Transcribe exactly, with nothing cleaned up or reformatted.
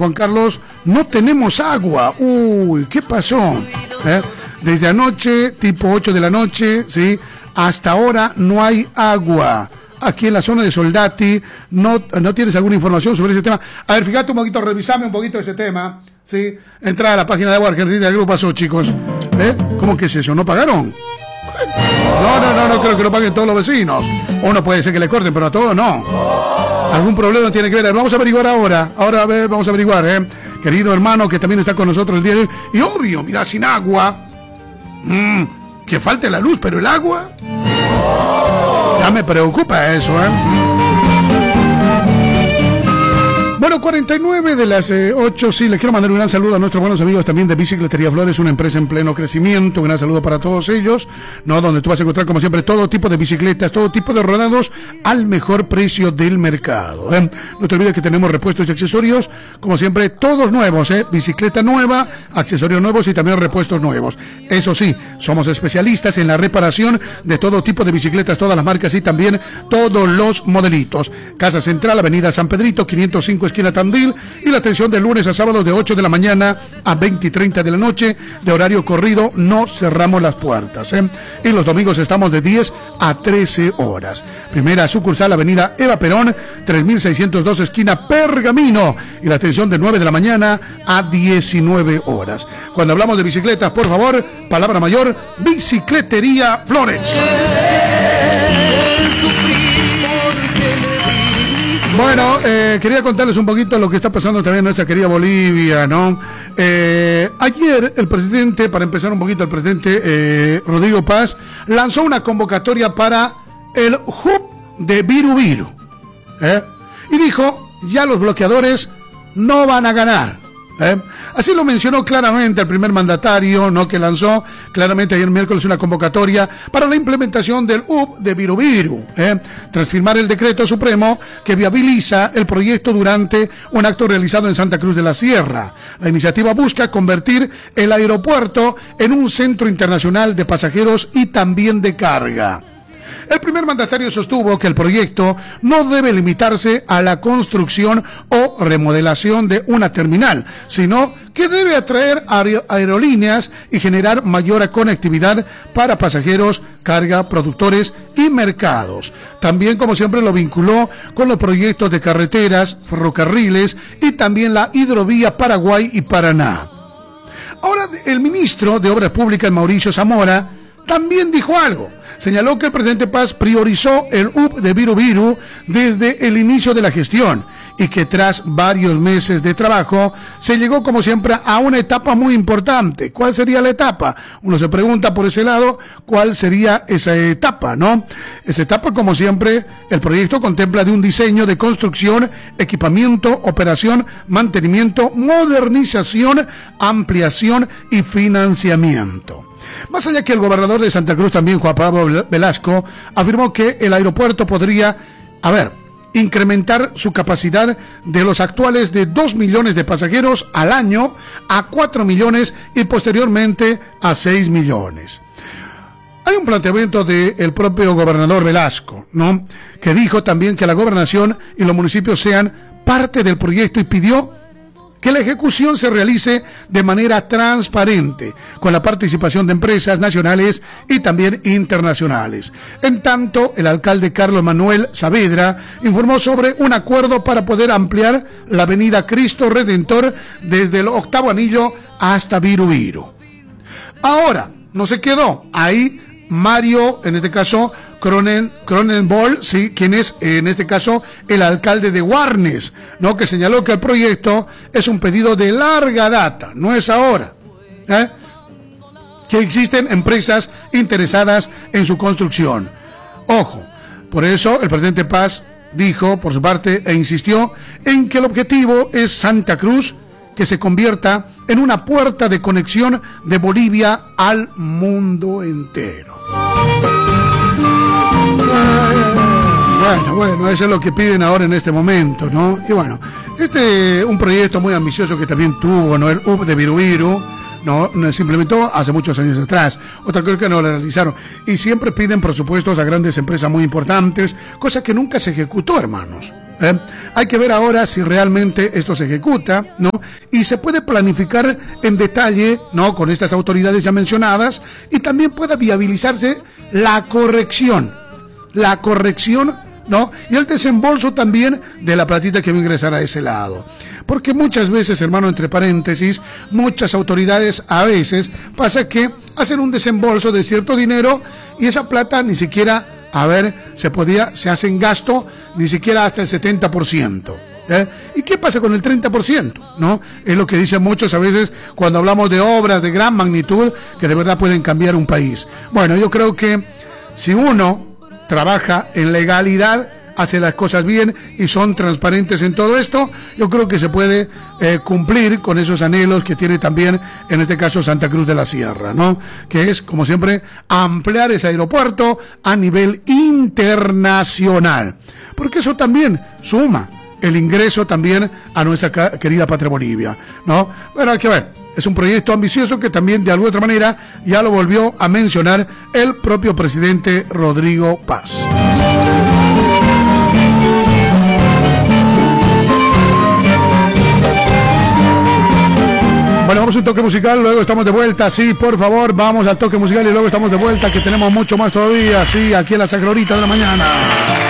Juan Carlos, no tenemos agua. Uy, ¿qué pasó? ¿Eh? Desde anoche, tipo ocho de la noche, ¿sí? Hasta ahora no hay agua. Aquí en la zona de Soldati, ¿no, no tienes alguna información sobre ese tema? A ver, fíjate un poquito, revisame un poquito ese tema, ¿sí? Entra a la página de Agua Argentina, ¿qué pasó, chicos? ¿Eh? ¿Cómo que es eso? ¿No pagaron? No, no, no, no creo que lo paguen todos los vecinos. Uno puede ser que le corten, pero a todos no. Algún problema tiene que ver. Vamos a averiguar ahora. Ahora a ver, vamos a averiguar, ¿eh? Querido hermano que también está con nosotros el día de hoy. Y obvio, mira, sin agua. Mmm, que falte la luz, pero el agua. Ya me preocupa eso, ¿eh? Bueno, cuarenta y nueve de las eh, ocho, sí, les quiero mandar un gran saludo a nuestros buenos amigos también de Bicicletería Flores, una empresa en pleno crecimiento. Un gran saludo para todos ellos, ¿no? Donde tú vas a encontrar, como siempre, todo tipo de bicicletas, todo tipo de rodados al mejor precio del mercado, ¿eh? No te olvides que tenemos repuestos y accesorios, como siempre, todos nuevos, ¿eh? Bicicleta nueva, accesorios nuevos y también repuestos nuevos. Eso sí, somos especialistas en la reparación de todo tipo de bicicletas, todas las marcas y también todos los modelitos. Casa Central, Avenida San Pedrito, quinientos cinco, esquina Tandil, y la atención de lunes a sábados de ocho de la mañana a veinte y treinta de la noche, de horario corrido, no cerramos las puertas, ¿eh? Y los domingos estamos de diez a trece horas. Primera sucursal, Avenida Eva Perón, tres mil seiscientos dos, esquina Pergamino, y la atención de nueve de la mañana a diecinueve horas. Cuando hablamos de bicicletas, por favor, palabra mayor, Bicicletería Flores. Bueno, eh, quería contarles un poquito lo que está pasando también en nuestra querida Bolivia, ¿no? Eh, ayer el presidente, para empezar un poquito, el presidente eh, Rodrigo Paz lanzó una convocatoria para el hub de Viru Viru, ¿eh? Y dijo, ya los bloqueadores no van a ganar, ¿eh? Así lo mencionó claramente el primer mandatario, ¿no? Que lanzó claramente ayer miércoles una convocatoria para la implementación del U B de Viru Viru, ¿eh? Tras firmar el decreto supremo que viabiliza el proyecto durante un acto realizado en Santa Cruz de la Sierra. La iniciativa busca convertir el aeropuerto en un centro internacional de pasajeros y también de carga. El primer mandatario sostuvo que el proyecto no debe limitarse a la construcción o remodelación de una terminal, sino que debe atraer aerolíneas y generar mayor conectividad para pasajeros, carga, productores y mercados. También, como siempre, lo vinculó con los proyectos de carreteras, ferrocarriles y también la hidrovía Paraguay y Paraná. Ahora, el ministro de Obras Públicas, Mauricio Zamora, también dijo algo. Señaló que el presidente Paz priorizó el U B de Viru Viru desde el inicio de la gestión y que tras varios meses de trabajo se llegó, como siempre, a una etapa muy importante. ¿Cuál sería la etapa? Uno se pregunta por ese lado, ¿cuál sería esa etapa, no? Esa etapa, como siempre, el proyecto contempla de un diseño de construcción, equipamiento, operación, mantenimiento, modernización, ampliación y financiamiento. Más allá que el gobernador de Santa Cruz, también Juan Pablo Velasco, afirmó que el aeropuerto podría, a ver, incrementar su capacidad de los actuales de dos millones de pasajeros al año a cuatro millones y posteriormente a seis millones. Hay un planteamiento del propio gobernador Velasco, ¿no? Que dijo también que la gobernación y los municipios sean parte del proyecto y pidió que la ejecución se realice de manera transparente, con la participación de empresas nacionales y también internacionales. En tanto, el alcalde Carlos Manuel Saavedra informó sobre un acuerdo para poder ampliar la avenida Cristo Redentor desde el octavo anillo hasta Viru Viru. Ahora, no se quedó ahí Mario, en este caso, Cronen, Cronenbol, sí, quien es, en este caso, el alcalde de Warnes, ¿no? Que señaló que el proyecto es un pedido de larga data, no es ahora, ¿eh? Que existen empresas interesadas en su construcción. Ojo, por eso el presidente Paz dijo, por su parte, e insistió en que el objetivo es Santa Cruz, que se convierta en una puerta de conexión de Bolivia al mundo entero. Bueno, bueno, eso es lo que piden ahora en este momento, ¿no? Y bueno, este un proyecto muy ambicioso que también tuvo, ¿no? El U B de Viru Viru, ¿no? Se implementó hace muchos años atrás. Otra cosa que no lo realizaron. Y siempre piden presupuestos a grandes empresas muy importantes, cosa que nunca se ejecutó, hermanos, ¿eh? Hay que ver ahora si realmente esto se ejecuta, ¿no? Y se puede planificar en detalle, ¿no? Con estas autoridades ya mencionadas, y también pueda viabilizarse la corrección, la corrección, ¿no? Y el desembolso también de la platita que va a ingresar a ese lado. Porque muchas veces, hermano, entre paréntesis, muchas autoridades a veces pasa que hacen un desembolso de cierto dinero y esa plata ni siquiera, a ver, se podía, se hace en gasto ni siquiera hasta el setenta por ciento. ¿Eh? ¿Y qué pasa con el treinta por ciento? ¿No? Es lo que dicen muchos a veces cuando hablamos de obras de gran magnitud que de verdad pueden cambiar un país. Bueno, yo creo que si uno trabaja en legalidad, hace las cosas bien y son transparentes en todo esto, yo creo que se puede eh, cumplir con esos anhelos que tiene también, en este caso, Santa Cruz de la Sierra, ¿no? Que es, como siempre, ampliar ese aeropuerto a nivel internacional, porque eso también suma el ingreso también a nuestra querida patria Bolivia, ¿no? Bueno, hay que ver, es un proyecto ambicioso que también de alguna otra manera ya lo volvió a mencionar el propio presidente Rodrigo Paz. Bueno, vamos a un toque musical, luego estamos de vuelta, sí, por favor, vamos al toque musical y luego estamos de vuelta, que tenemos mucho más todavía, sí, aquí en la Sacrorita de la mañana.